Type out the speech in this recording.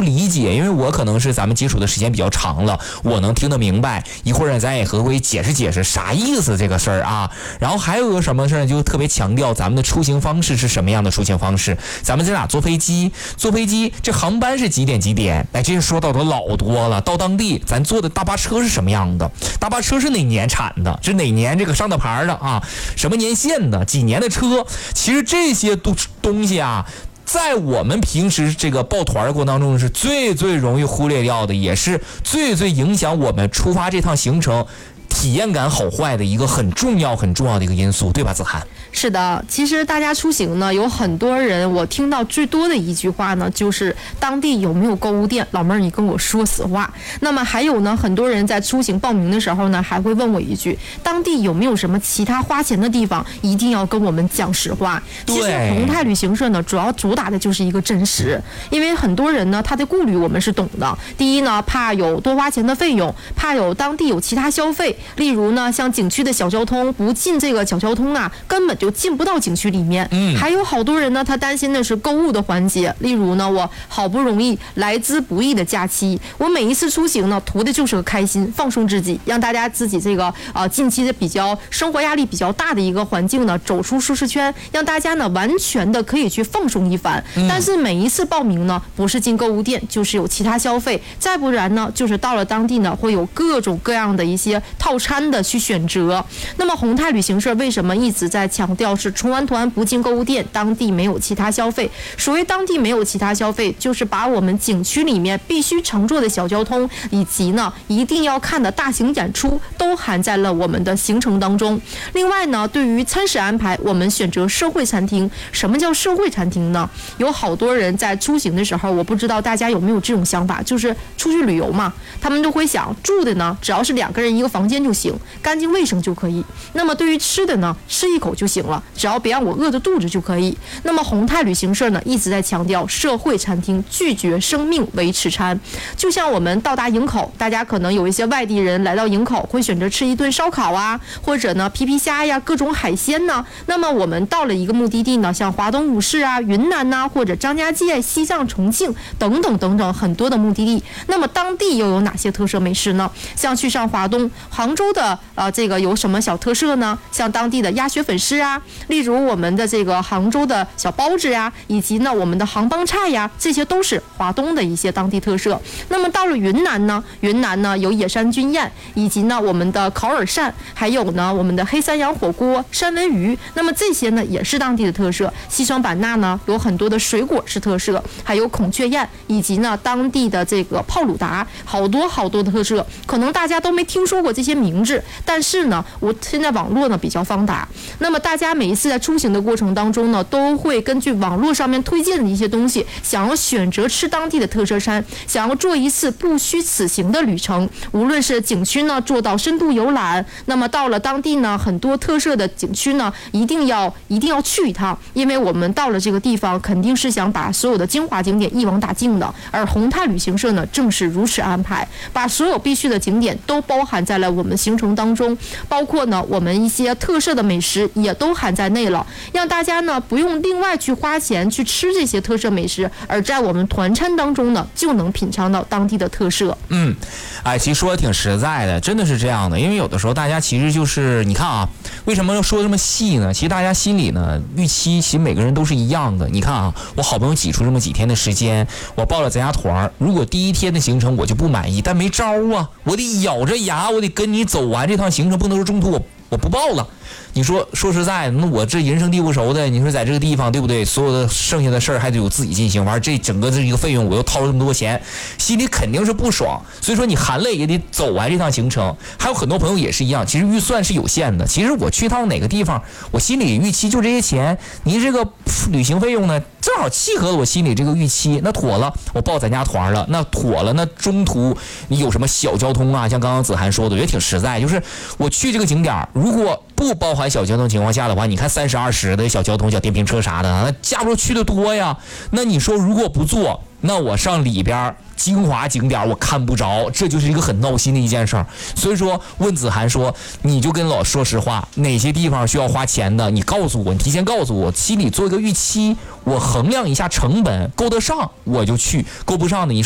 理解，因为我可能是咱们接触的时间比较长了，我能听得明白。一会儿咱也和各位解释解释啥意思这个事儿啊。然后还有个什么事儿，就特别强调咱们的出行方式是什么样的出行方式。咱们在哪坐飞机？坐飞机这航班是几点几点？哎，这些说到的老多了。到当地咱坐的大巴车是什么样的？大巴车是哪年产的？是哪年这个上的牌的啊？什么年限的？几年的车？其实这些东西啊，在我们平时这个抱团的过程当中是最容易忽略掉的，也是最影响我们出发这趟行程体验感好坏的一个很重要的一个因素，对吧，子涵？ 是的，其实大家出行呢，有很多人，我听到最多的一句话呢，就是当地有没有购物店？老妹儿，你跟我说实话。那么还有呢，很多人在出行报名的时候呢，还会问我一句：当地有没有什么其他花钱的地方？一定要跟我们讲实话。其实宏泰旅行社呢，主打的就是一个真实，因为很多人呢，他的顾虑我们是懂的。第一呢，怕有多花钱的费用，怕有当地有其他消费，例如呢，像景区的小交通不进这个小交通啊，根本就进不到景区里面。还有好多人呢，他担心的是购物的环节，例如呢，我好不容易来之不易的假期，我每一次出行呢，图的就是个开心，放松自己，让大家自己这个近期的比较生活压力比较大的一个环境呢，走出舒适圈，让大家呢完全的可以去放松一番。但是每一次报名呢，不是进购物店，就是有其他消费，再不然呢，就是到了当地呢，会有各种各样的一些套餐的去选择。那么宏泰旅行社为什么一直在强调是冲完团不进购物店，当地没有其他消费？所谓当地没有其他消费，就是把我们景区里面必须乘坐的小交通，以及呢一定要看的大型演出，都含在了我们的行程当中。另外呢，对于餐食安排，我们选择社会餐厅。什么叫社会餐厅呢？有好多人在出行的时候，我不知道大家有没有这种想法，就是出去旅游嘛，他们都会想住的呢，只要是2个人一个房间就行，干净卫生就可以。那么对于吃的呢，吃一口就行了，只要别让我饿着肚子就可以。那么宏泰旅行社呢，一直在强调社会餐厅，拒绝生命为吃餐。就像我们到达营口，大家可能有一些外地人来到营口，会选择吃一顿烧烤啊，或者呢皮皮虾呀，各种海鲜呢。那么我们到了一个目的地呢，像华东五市啊、云南呐，或者张家界、西藏、重庆等等很多的目的地。那么当地又有哪些特色美食呢？像去上华东、杭州的这个有什么小特色呢？像当地的鸭血粉丝啊，例如我们的这个杭州的小包子呀，以及呢我们的杭帮菜呀，这些都是华东的一些当地特色。那么到了云南呢，有野山菌宴，以及呢我们的烤耳扇，还有呢我们的黑山羊火锅、三文鱼。那么这些呢也是当地的特色。西双版纳呢有很多的水果是特色，还有孔雀宴，以及呢当地的这个泡鲁达，好多的特色，可能大家都没听说过这些名字，但是呢我现在网络呢比较发达，那么大家每一次在出行的过程当中呢，都会根据网络上面推荐的一些东西，想要选择吃当地的特色餐，想要做一次不虚此行的旅程。无论是景区呢做到深度游览，那么到了当地呢，很多特色的景区呢一定要去一趟，因为我们到了这个地方肯定是想把所有的精华景点一网打尽的。而宏泰旅行社呢正是如此安排，把所有必须的景点都包含在了我们行程当中，包括呢我们一些特色的美食也都含在内了，让大家呢不用另外去花钱去吃这些特色美食，而在我们团餐当中呢就能品尝到当地的特色。 其实说的挺实在的，真的是这样的。因为有的时候大家其实就是你看啊，为什么要说这么细呢？其实大家心里呢预期其实每个人都是一样的。你看啊，我好不容易挤出这么几天的时间，我报了咱家团，如果第一天的行程我就不满意，但没招啊，我得咬着牙，我得跟你走完这趟行程，不能说中途我不报了。你说实在，那我这人生地不熟的，你说在这个地方对不对？所有的剩下的事儿还得有自己进行，完这整个这一个费用我又掏了这么多钱，心里肯定是不爽。所以说你含泪也得走完这趟行程。还有很多朋友也是一样，其实预算是有限的。其实我去趟哪个地方，我心里预期就这些钱，你这个旅行费用呢，正好契合了我心里这个预期，那妥了，我报咱家团了，那妥了。那中途你有什么小交通啊？像刚刚子涵说的，我觉得挺实在，就是我去这个景点，如果不包含小交通情况下的话，你看30、20的小交通、小电瓶车啥的，那架不住去的多呀。那你说如果不做，那我上里边精华景点我看不着，这就是一个很闹心的一件事儿。所以说问子涵说，你就跟老说实话，哪些地方需要花钱的，你告诉我，你提前告诉我，心里做一个预期，我衡量一下成本，够得上我就去，够不上的你